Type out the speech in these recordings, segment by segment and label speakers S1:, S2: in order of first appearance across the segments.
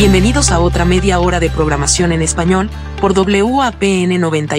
S1: Bienvenidos a otra media hora de programación en español, por WAPN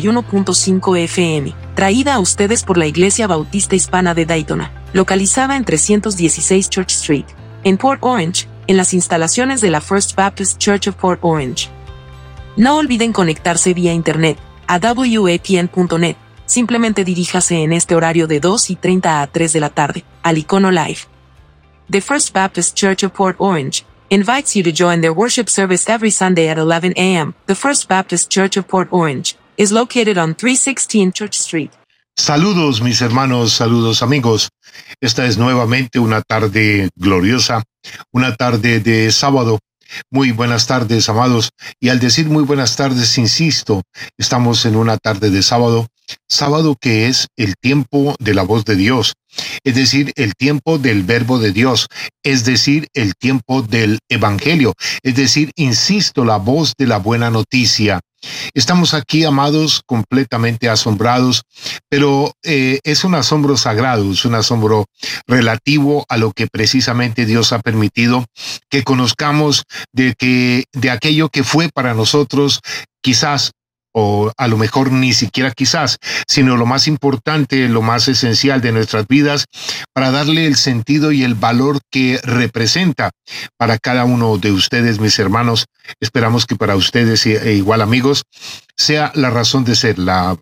S1: 91.5 FM, traída a ustedes por la Iglesia Bautista Hispana de Daytona, localizada en 316 Church Street, en Port Orange, en las instalaciones de la First Baptist Church of Port Orange. No olviden conectarse vía internet, a wapn.net, simplemente diríjase en este horario de 2:30 a 3 de la tarde, al icono live. The First Baptist Church of Port Orange invites you to join their worship service every Sunday at 11 a.m. The First Baptist Church of Port Orange is located on 316 Church Street.
S2: Saludos mis hermanos, saludos amigos. Esta es nuevamente una tarde gloriosa, una tarde de sábado. Muy buenas tardes, amados. Y al decir muy buenas tardes, insisto, estamos en una tarde de sábado, sábado que es el tiempo de la voz de Dios, es decir, el tiempo del verbo de Dios, es decir, el tiempo del evangelio, es decir, insisto, la voz de la buena noticia. Estamos aquí, amados, completamente asombrados, pero es un asombro sagrado, es un asombro relativo a lo que precisamente Dios ha permitido que conozcamos de aquello que fue para nosotros quizás, o a lo mejor ni siquiera quizás, sino lo más importante, lo más esencial de nuestras vidas, para darle el sentido y el valor que representa para cada uno de ustedes, mis hermanos. Esperamos que para ustedes e igual amigos, sea la razón de ser, la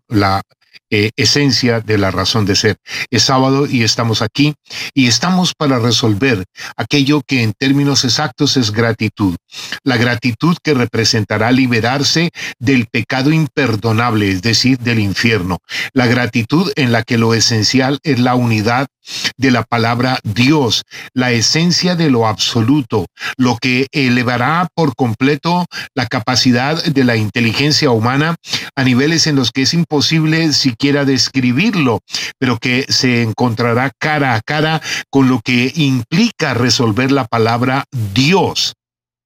S2: esencia de la razón de ser. Es sábado y estamos aquí y estamos para resolver aquello que en términos exactos es gratitud. La gratitud que representará liberarse del pecado imperdonable, es decir, del infierno. La gratitud en la que lo esencial es la unidad de la palabra Dios, la esencia de lo absoluto, lo que elevará por completo la capacidad de la inteligencia humana a niveles en los que es imposible siquiera describirlo, pero que se encontrará cara a cara con lo que implica resolver la palabra Dios.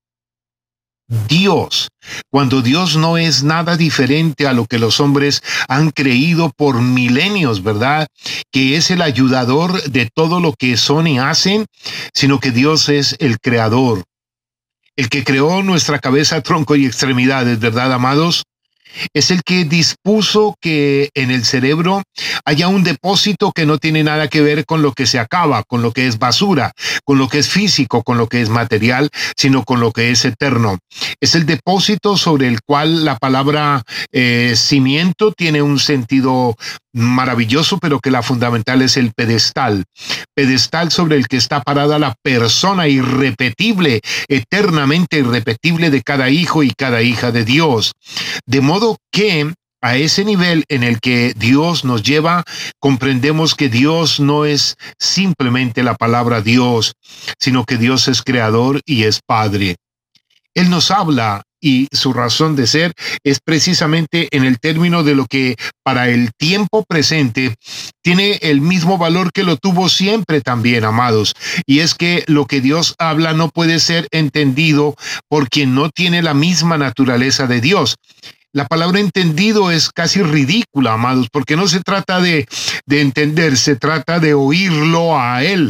S2: Dios, cuando Dios no es nada diferente a lo que los hombres han creído por milenios, ¿verdad? Que es el ayudador de todo lo que son y hacen, sino que Dios es el creador, el que creó nuestra cabeza, tronco y extremidades, ¿verdad, amados? Es el que dispuso que en el cerebro haya un depósito que no tiene nada que ver con lo que se acaba, con lo que es basura, con lo que es físico, con lo que es material, sino con lo que es eterno. Es el depósito sobre el cual la palabra cimiento tiene un sentido maravilloso, pero que la fundamental es el pedestal sobre el que está parada la persona irrepetible, eternamente irrepetible de cada hijo y cada hija de Dios. De modo que a ese nivel en el que Dios nos lleva, comprendemos que Dios no es simplemente la palabra Dios, sino que Dios es creador y es Padre. Él nos habla y su razón de ser es precisamente en el término de lo que para el tiempo presente tiene el mismo valor que lo tuvo siempre también, amados. Y es que lo que Dios habla no puede ser entendido por quien no tiene la misma naturaleza de Dios. La palabra entendido es casi ridícula, amados, porque no se trata de entender, se trata de oírlo a Él.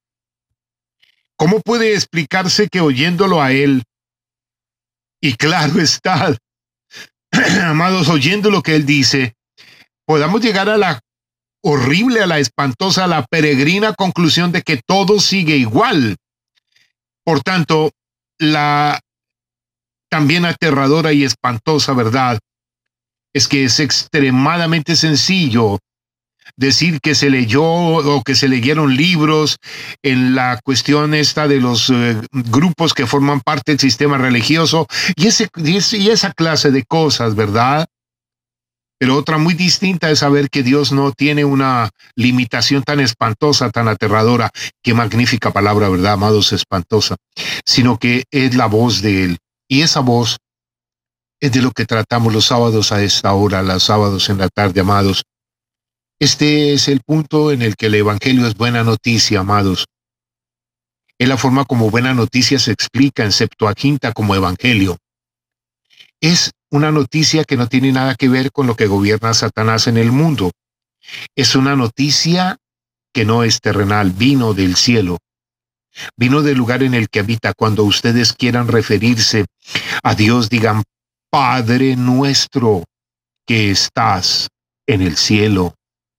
S2: ¿Cómo puede explicarse que oyéndolo a Él, y claro está, amados, oyendo lo que Él dice, podamos llegar a la horrible, a la espantosa, a la peregrina conclusión de que todo sigue igual? Por tanto, la también aterradora y espantosa verdad es que es extremadamente sencillo decir que se leyó o que se leyeron libros en la cuestión esta de los grupos que forman parte del sistema religioso y esa clase de cosas, ¿verdad? Pero otra muy distinta es saber que Dios no tiene una limitación tan espantosa, tan aterradora. Qué magnífica palabra, ¿verdad, amados? Espantosa. Sino que es la voz de Él. Y esa voz es de lo que tratamos los sábados a esta hora, los sábados en la tarde, amados. Este es el punto en el que el evangelio es buena noticia, amados. Es la forma como buena noticia se explica en Septuaginta como evangelio. Es una noticia que no tiene nada que ver con lo que gobierna Satanás en el mundo. Es una noticia que no es terrenal, vino del cielo. Vino del lugar en el que habita. Cuando ustedes quieran referirse a Dios, digan: Padre nuestro que estás en el cielo.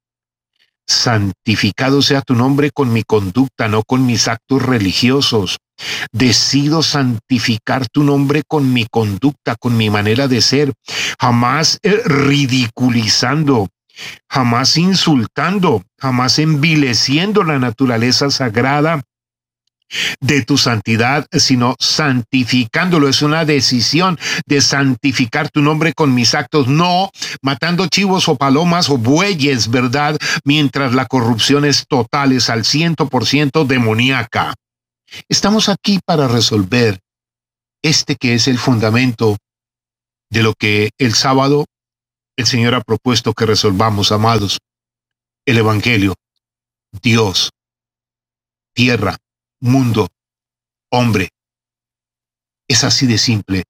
S2: Santificado sea tu nombre con mi conducta, no con mis actos religiosos. Decido santificar tu nombre con mi conducta, con mi manera de ser, jamás ridiculizando, jamás insultando, jamás envileciendo la naturaleza sagrada de tu santidad, sino santificándolo. Es una decisión de santificar tu nombre con mis actos, no matando chivos o palomas o bueyes, ¿verdad? Mientras la corrupción es total, es al 100% demoníaca. Estamos aquí para resolver que es el fundamento de lo que el sábado el Señor ha propuesto que resolvamos, amados. El Evangelio, Dios, tierra, mundo, hombre. Es así de simple.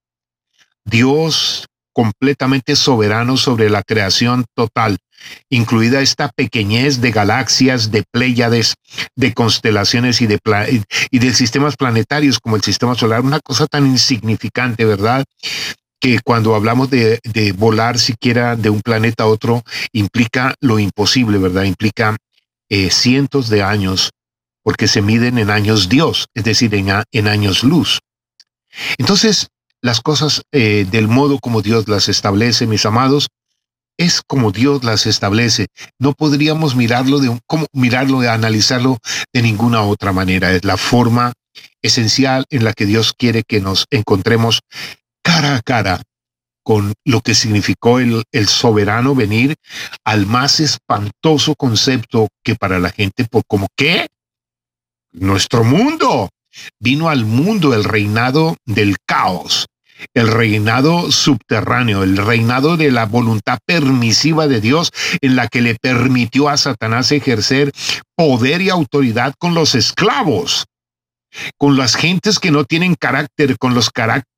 S2: Dios completamente soberano sobre la creación total, incluida esta pequeñez de galaxias, de pléyades, de constelaciones y de sistemas planetarios como el sistema solar. Una cosa tan insignificante, ¿verdad? Que cuando hablamos de volar siquiera de un planeta a otro, implica lo imposible, ¿verdad? Implica cientos de años, porque se miden en años Dios, es decir, en años luz. Entonces, las cosas del modo como Dios las establece, mis amados, es como Dios las establece. No podríamos mirarlo y analizarlo de ninguna otra manera. Es la forma esencial en la que Dios quiere que nos encontremos cara a cara con lo que significó el soberano venir al más espantoso concepto que para la gente, como ¿qué? Nuestro mundo. Vino al mundo el reinado del caos, el reinado subterráneo, el reinado de la voluntad permisiva de Dios, en la que le permitió a Satanás ejercer poder y autoridad con los esclavos, con las gentes que no tienen carácter, con los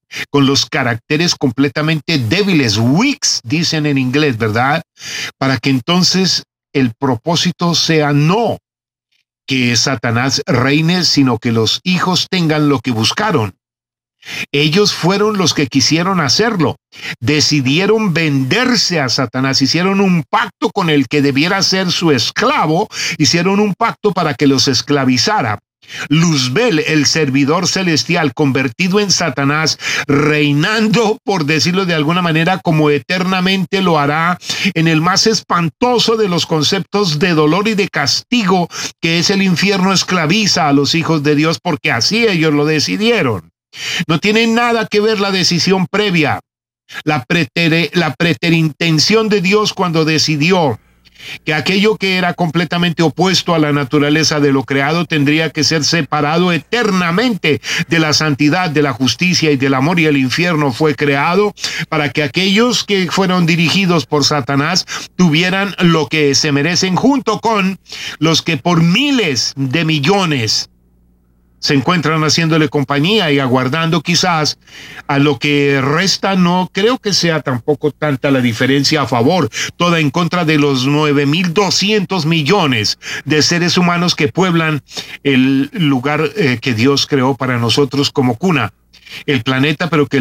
S2: caracteres completamente débiles, weaks, dicen en inglés, ¿verdad? Para que entonces el propósito sea no que Satanás reine, sino que los hijos tengan lo que buscaron. Ellos fueron los que quisieron hacerlo. Decidieron venderse a Satanás, hicieron un pacto con el que debiera ser su esclavo, hicieron un pacto para que los esclavizara. Luzbel, el servidor celestial, convertido en Satanás, reinando, por decirlo de alguna manera, como eternamente lo hará en el más espantoso de los conceptos de dolor y de castigo, que es el infierno, esclaviza a los hijos de Dios, porque así ellos lo decidieron. No tiene nada que ver la decisión previa, la preterintención de Dios cuando decidió que aquello que era completamente opuesto a la naturaleza de lo creado tendría que ser separado eternamente de la santidad, de la justicia y del amor, y el infierno fue creado para que aquellos que fueron dirigidos por Satanás tuvieran lo que se merecen, junto con los que por miles de millones se encuentran haciéndole compañía y aguardando quizás a lo que resta. No creo que sea tampoco tanta la diferencia a favor, toda en contra de los 9.200 millones de seres humanos que pueblan el lugar que Dios creó para nosotros como cuna, el planeta, pero que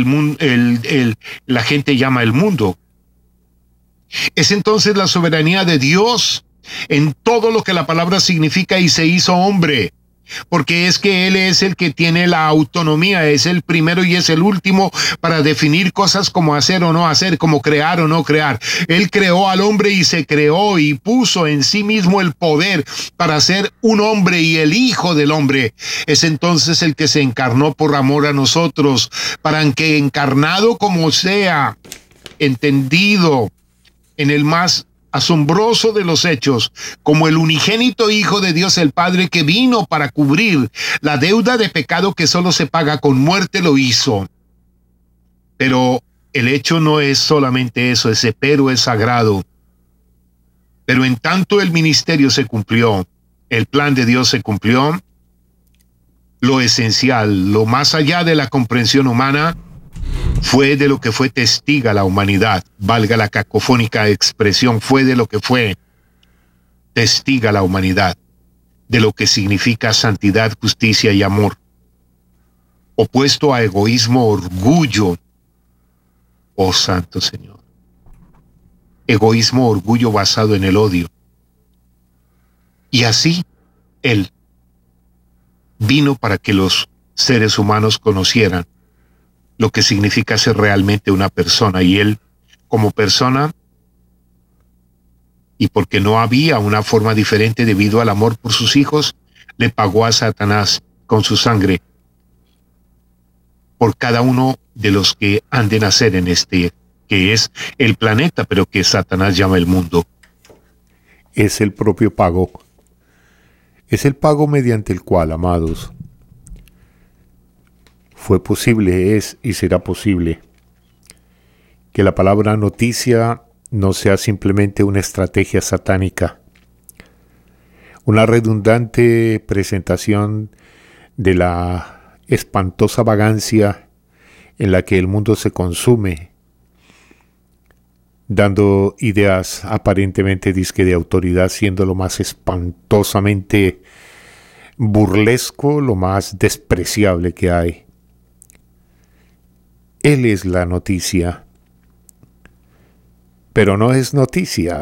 S2: la gente llama el mundo. Es entonces la soberanía de Dios en todo lo que la palabra significa, y se hizo hombre. Porque es que Él es el que tiene la autonomía, es el primero y es el último para definir cosas como hacer o no hacer, como crear o no crear. Él creó al hombre y se creó y puso en sí mismo el poder para ser un hombre y el hijo del hombre. Es entonces el que se encarnó por amor a nosotros, para que encarnado como sea, entendido en el más asombroso de los hechos, como el unigénito Hijo de Dios el Padre, que vino para cubrir la deuda de pecado que solo se paga con muerte, lo hizo. Pero el hecho no es solamente eso, ese pero es sagrado. Pero en tanto el ministerio se cumplió, el plan de Dios se cumplió, lo esencial, lo más allá de la comprensión humana, fue de lo que fue testiga la humanidad, valga la cacofónica expresión, fue de lo que fue testiga la humanidad. de lo que significa santidad, justicia y amor. Opuesto a egoísmo, orgullo. Oh Santo Señor. Egoísmo, orgullo basado en el odio. Y así, Él vino para que los seres humanos conocieran lo que significa ser realmente una persona. Y Él, como persona, y porque no había una forma diferente debido al amor por sus hijos, le pagó a Satanás con su sangre por cada uno de los que han de nacer en este, que es el planeta, pero que Satanás llama el mundo.
S3: Es el propio pago. Es el pago mediante el cual, amados, fue posible, es y será posible que la palabra noticia no sea simplemente una estrategia satánica, una redundante presentación de la espantosa vagancia en la que el mundo se consume, dando ideas aparentemente disque de autoridad, siendo lo más espantosamente burlesco, lo más despreciable que hay. Él es la noticia, pero no es noticia,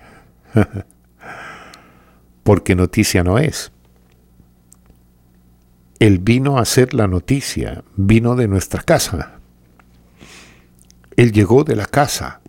S3: porque noticia no es. Él vino a ser la noticia, vino de nuestra casa. Él llegó de la casa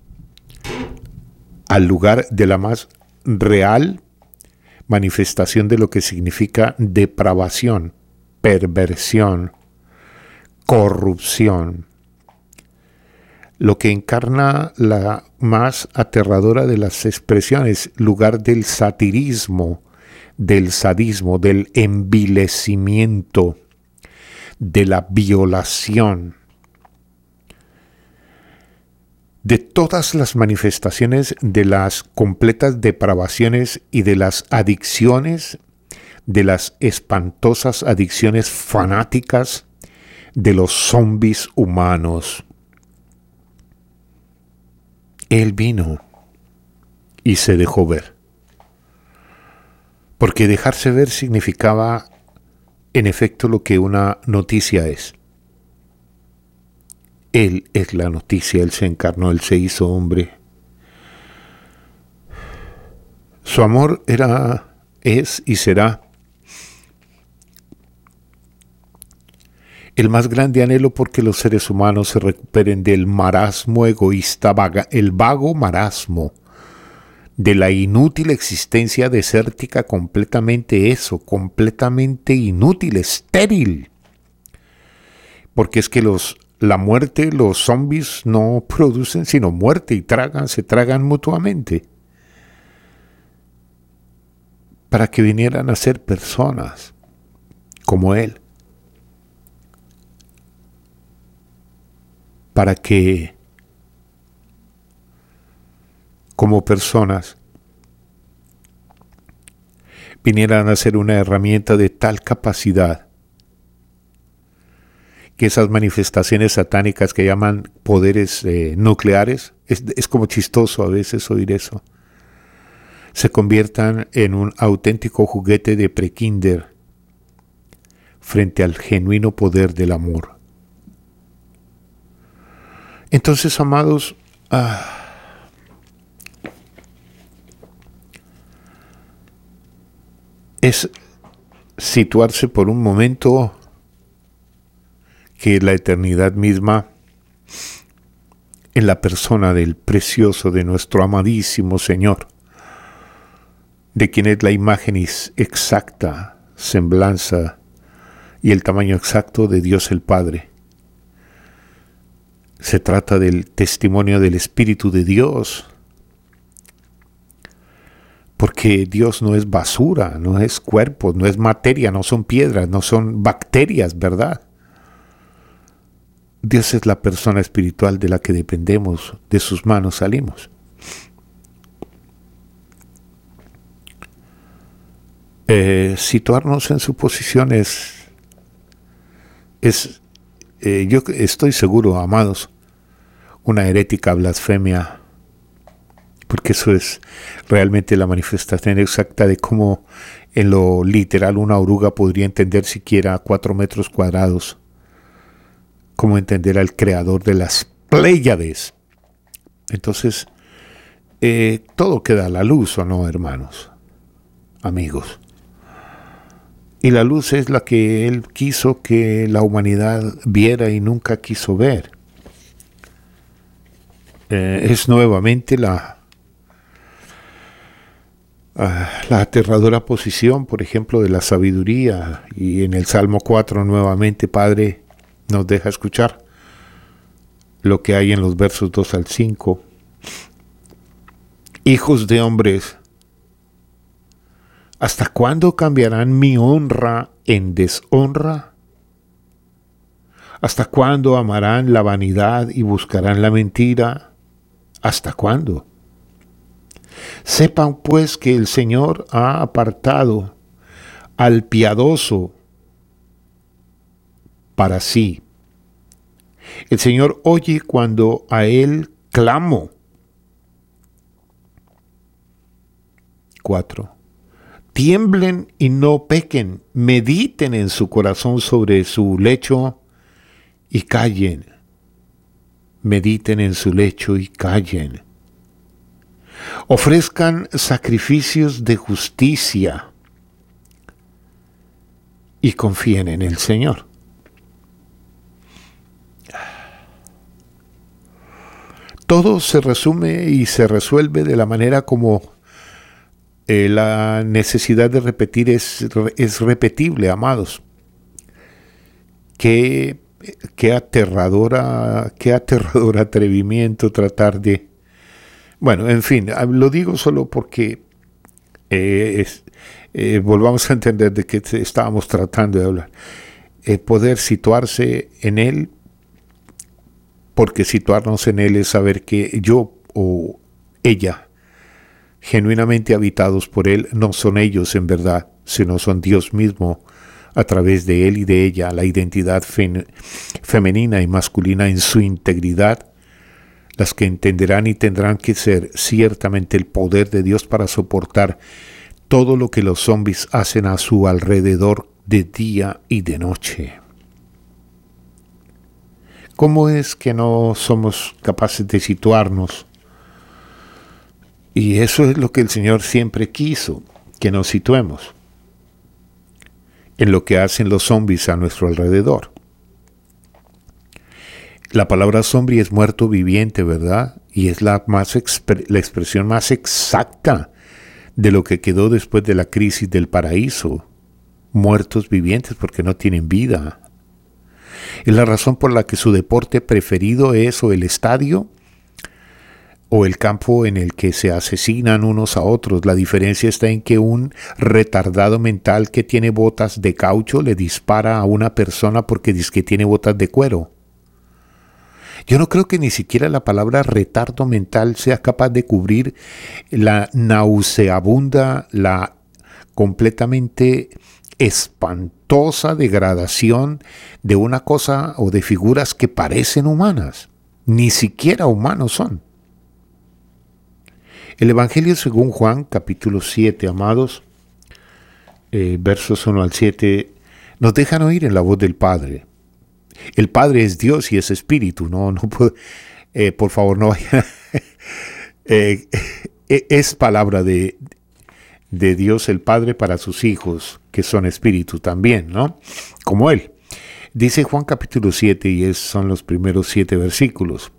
S3: al lugar de la más real manifestación de lo que significa depravación, perversión, corrupción, lo que encarna la más aterradora de las expresiones, lugar del satirismo, del sadismo, del envilecimiento, de la violación, de todas las manifestaciones de las completas depravaciones y de las adicciones, de las espantosas adicciones fanáticas de los zombies humanos. Él vino y se dejó ver. Porque dejarse ver significaba, en efecto, lo que una noticia es. Él es la noticia, Él se encarnó, Él se hizo hombre. Su amor era, es y será el más grande anhelo porque los seres humanos se recuperen del marasmo egoísta, el vago marasmo, de la inútil existencia desértica, completamente eso, completamente inútil, estéril. Porque es que la muerte, los zombies no producen sino muerte y se tragan mutuamente. Para que vinieran a ser personas como Él. Para que, como personas, vinieran a ser una herramienta de tal capacidad que esas manifestaciones satánicas que llaman poderes nucleares, es como chistoso a veces oír eso, se conviertan en un auténtico juguete de prekinder frente al genuino poder del amor. Entonces, amados, es situarse por un momento que la eternidad misma en la persona del precioso, de nuestro amadísimo Señor, de quien es la imagen exacta, semblanza y el tamaño exacto de Dios el Padre. Se trata del testimonio del Espíritu de Dios, porque Dios no es basura, no es cuerpo, no es materia, no son piedras, no son bacterias, ¿verdad? Dios es la persona espiritual de la que dependemos, de sus manos salimos. Situarnos en su posición yo estoy seguro, amados, una herética blasfemia porque eso es realmente la manifestación exacta de cómo en lo literal una oruga podría entender siquiera 4 metros cuadrados, cómo entender al creador de las Pléyades. Entonces, todo queda a la luz, ¿o no, hermanos? Amigos. Y la luz es la que Él quiso que la humanidad viera y nunca quiso ver. Es nuevamente la aterradora posición, por ejemplo, de la sabiduría. Y en el Salmo 4 nuevamente, Padre, nos deja escuchar lo que hay en los versos 2 al 5. Hijos de hombres, ¿hasta cuándo cambiarán mi honra en deshonra? ¿Hasta cuándo amarán la vanidad y buscarán la mentira? ¿Hasta cuándo? Sepan pues que el Señor ha apartado al piadoso para sí. El Señor oye cuando a Él clamo. 4. Tiemblen y no pequen, mediten en su corazón sobre su lecho y callen. Mediten en su lecho y callen. Ofrezcan sacrificios de justicia y confíen en el Señor. Todo se resume y se resuelve de la manera como la necesidad de repetir es repetible, amados. Qué aterrador atrevimiento tratar de... Bueno, en fin, lo digo solo porque volvamos a entender de qué estábamos tratando de hablar. Poder situarse en Él, porque situarnos en Él es saber que yo o ella, genuinamente habitados por Él, no son ellos en verdad, sino son Dios mismo a través de Él y de ella, la identidad femenina y masculina en su integridad, las que entenderán y tendrán que ser ciertamente el poder de Dios para soportar todo lo que los zombies hacen a su alrededor de día y de noche. ¿Cómo es que no somos capaces de situarnos? Y eso es lo que el Señor siempre quiso, que nos situemos en lo que hacen los zombies a nuestro alrededor. La palabra zombie es muerto viviente, ¿verdad? Y es la expresión más exacta de lo que quedó después de la crisis del paraíso. Muertos vivientes porque no tienen vida. Es la razón por la que su deporte preferido es o el estadio o el campo en el que se asesinan unos a otros. La diferencia está en que un retardado mental que tiene botas de caucho le dispara a una persona porque dice que tiene botas de cuero. Yo no creo que ni siquiera la palabra retardo mental sea capaz de cubrir la nauseabunda, la completamente espantosa degradación de una cosa o de figuras que parecen humanas. Ni siquiera humanos son. El Evangelio según Juan, capítulo 7, amados, versos 1 al 7, nos dejan oír en la voz del Padre. El Padre es Dios y es Espíritu, no puedo, por favor, no vaya. Es palabra de Dios el Padre para sus hijos, que son Espíritu también, ¿no? Como Él. Dice Juan capítulo 7, y son los primeros 7 versículos.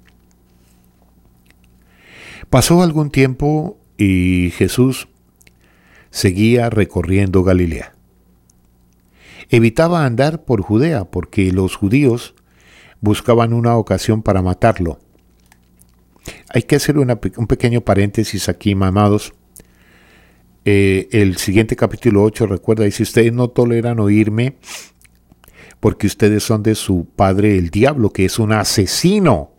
S3: Pasó algún tiempo y Jesús seguía recorriendo Galilea. Evitaba andar por Judea porque los judíos buscaban una ocasión para matarlo. Hay que hacer un pequeño paréntesis aquí, amados. El siguiente capítulo 8, recuerda, dice: ustedes no toleran oírme porque ustedes son de su padre el diablo, que es un asesino.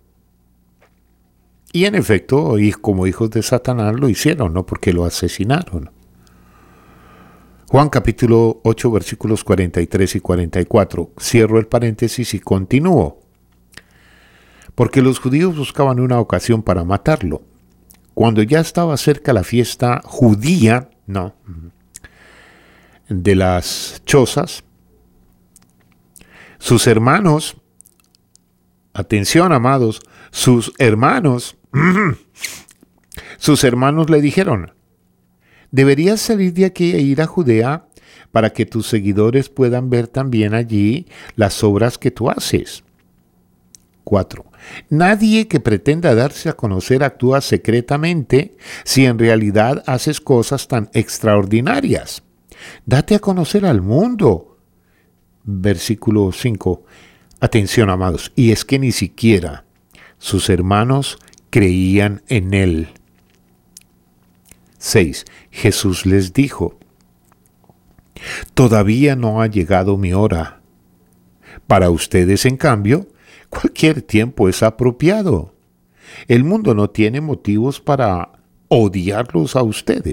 S3: Y en efecto, como hijos de Satanás lo hicieron, ¿no? Porque lo asesinaron. Juan capítulo 8, versículos 43 y 44. Cierro el paréntesis y continúo. Porque los judíos buscaban una ocasión para matarlo. Cuando ya estaba cerca la fiesta judía, de las chozas, sus hermanos, atención amados, sus hermanos le dijeron: deberías salir de aquí e ir a Judea para que tus seguidores puedan ver también allí las obras que tú haces. 4. Nadie que pretenda darse a conocer actúa secretamente si en realidad haces cosas tan extraordinarias. Date a conocer al mundo. Versículo 5. Atención, amados, y es que ni siquiera sus hermanos creían en él. 6. Jesús les dijo: todavía no ha llegado mi hora. Para ustedes, en cambio, cualquier tiempo es apropiado. El mundo no tiene motivos para odiarlos a ustedes.